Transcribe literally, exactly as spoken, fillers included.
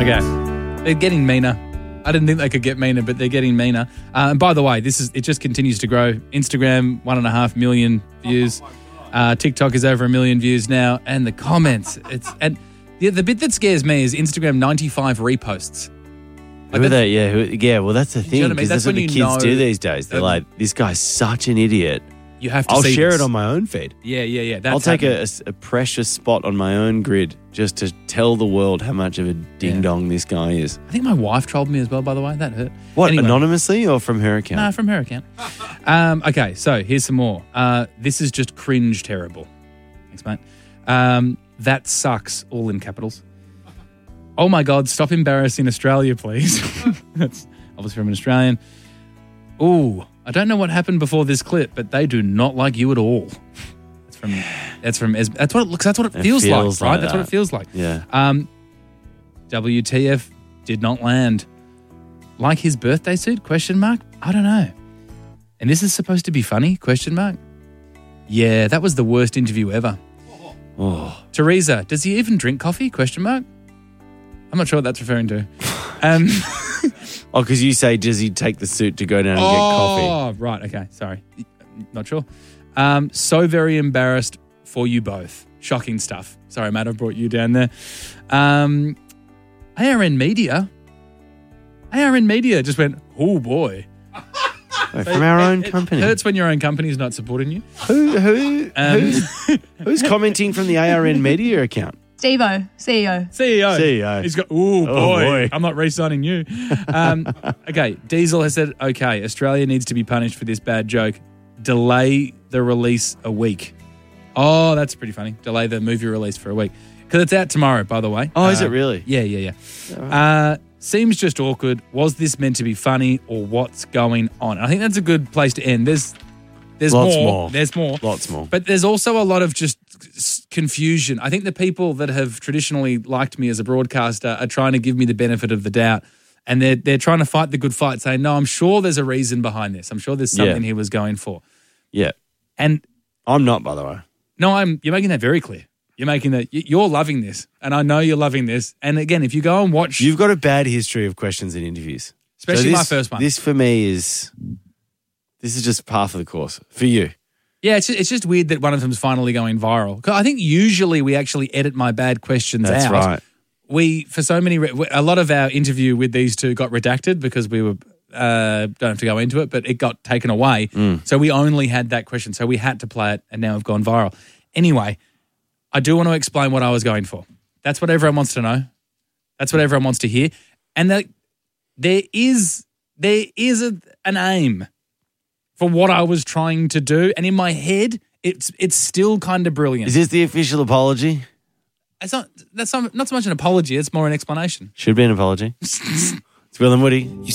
Okay. They're getting meaner. I didn't think they could get meaner, but they're getting meaner. Uh, and by the way, this is it just continues to grow. Instagram, one and a half million views. Uh, TikTok is over a million views now. And the comments. It's and the, the bit that scares me is Instagram ninety-five reposts. Like who are they? Yeah, who, yeah. Well, that's the thing. You know what I mean? That's, That's what when the you kids know- do these days. They're Um, like, this guy's such an idiot. You have to I'll see share this. it on my own feed. Yeah, yeah, yeah. That's I'll take happening. a, a s- a precious spot on my own grid just to tell the world how much of a ding dong this guy is. I think my wife trolled me as well, by the way. That hurt. What, Anyway. anonymously or from her account? Nah, from her account. um, okay, so here's some more. Uh, this is just cringe terrible. Thanks, mate. Um, that sucks, all in capitals. Oh my God, stop embarrassing Australia, please. That's obviously from an Australian. Ooh, I don't know what happened before this clip, but they do not like you at all. That's from. That's from. Es- That's what it looks. That's what it, It feels, feels like, right? like That's what that. it feels like. Yeah. Um, W T F did not land. Like his birthday suit? Question mark. I don't know. And this is supposed to be funny? Question mark. Yeah, that was the worst interview ever. Oh. Teresa, does he even drink coffee? Question mark. I'm not sure what that's referring to. Um, Oh, because you say, does he take the suit to go down and get coffee? Oh, right. Okay. Sorry. Not sure. Um, so very embarrassed for you both. Shocking stuff. Sorry, Matt, I brought you down there. Um, A R N Media. A R N Media just went, oh boy. Oh, from our own It company. hurts when your own company is not supporting you. Who, who, Um, who's, who's commenting from the A R N Media account? Steve-O, C E O. C E O. C E O. He's got, ooh, boy, Oh, boy. I'm not re-signing you. Um, okay, Diesel has said, okay, Australia needs to be punished for this bad joke. Delay the release a week. Oh, that's pretty funny. Delay the movie release for a week. Because it's out tomorrow, by the way. Oh, is Uh, it really? Yeah, yeah, yeah. Uh, seems just awkward. Was this meant to be funny or what's going on? I think that's a good place to end. There's there's Lots more. more. There's more. Lots more. But there's also a lot of just s- confusion. I think the people that have traditionally liked me as a broadcaster are trying to give me the benefit of the doubt. And they're, they're trying to fight the good fight, saying, no, I'm sure there's a reason behind this. I'm sure there's something Yeah. he was going for. Yeah. And I'm not, by the way. no, I'm. You're making that very clear. You're making that. y- You're loving this, and I know you're loving this. And again, if you go and watch, You've got a bad history of questions in interviews. Especially this, my first one. This for me is, this is just par for the course. For you. yeah, it's just, it's just weird that one of them's finally going viral. 'Cause I think usually we actually edit my bad questions That's out. right. We for so many, re- a lot of our interview with these two got redacted because we were. Uh, don't have to go into it, but it got taken away. Mm. So we only had that question. So we had to play it, and now we've gone viral. Anyway, I do want to explain what I was going for. That's what everyone wants to know. That's what everyone wants to hear. And that there is there is a, an aim for what I was trying to do, and in my head, it's it's still kind of brilliant. Is this the official apology? It's not. That's not, not so much an apology. It's more an explanation. Should be an apology. It's Will and Woody.